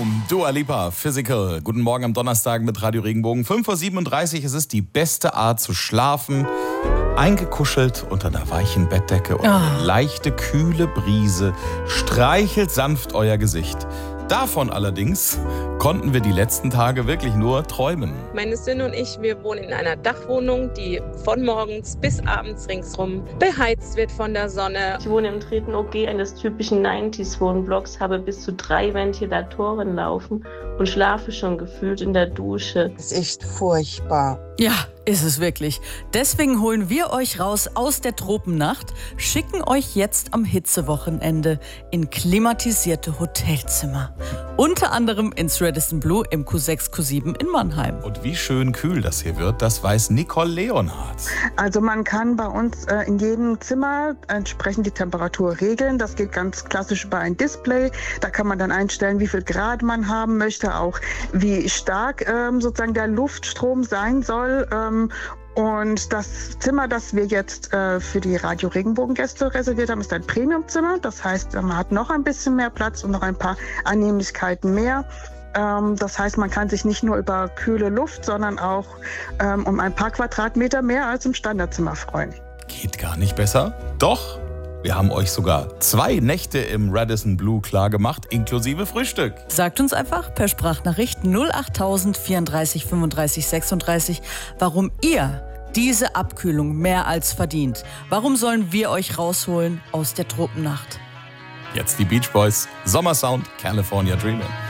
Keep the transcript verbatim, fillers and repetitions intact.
Home, Dua Lipa, Physical. Guten Morgen am Donnerstag mit Radio Regenbogen. fünf Uhr siebenunddreißig, es ist die beste Art zu schlafen. Eingekuschelt unter einer weichen Bettdecke und eine Oh. leichte, kühle Brise streichelt sanft euer Gesicht. Davon allerdings konnten wir die letzten Tage wirklich nur träumen. Meine Söhne und ich, wir wohnen in einer Dachwohnung, die von morgens bis abends ringsrum beheizt wird von der Sonne. Ich wohne im dritten O G eines typischen neunziger-Wohnblocks, habe bis zu drei Ventilatoren laufen und schlafe schon gefühlt in der Dusche. Das ist echt furchtbar. Ja, ist es wirklich. Deswegen holen wir euch raus aus der Tropennacht, schicken euch jetzt am Hitzewochenende in klimatisierte Hotelzimmer. Unter anderem ins Radisson Blu im Q sechs, Q sieben in Mannheim. Und wie schön kühl das hier wird, das weiß Nicole Leonhardt. Also man kann bei uns äh, in jedem Zimmer entsprechend die Temperatur regeln. Das geht ganz klassisch über ein Display. Da kann man dann einstellen, wie viel Grad man haben möchte, auch wie stark ähm, sozusagen der Luftstrom sein soll. Ähm, Und das Zimmer, das wir jetzt äh, für die Radio Regenbogen-Gäste reserviert haben, ist ein Premiumzimmer. Das heißt, man hat noch ein bisschen mehr Platz und noch ein paar Annehmlichkeiten mehr. Ähm, das heißt, man kann sich nicht nur über kühle Luft, sondern auch ähm, um ein paar Quadratmeter mehr als im Standardzimmer freuen. Geht gar nicht besser? Doch, wir haben euch sogar zwei Nächte im Radisson Blu klar gemacht, inklusive Frühstück. Sagt uns einfach per Sprachnachricht null acht tausend vierunddreißig fünfunddreißig sechsunddreißig, warum ihr diese Abkühlung mehr als verdient. Warum sollen wir euch rausholen aus der Tropennacht? Jetzt die Beach Boys, Sommersound, California Dreamin'.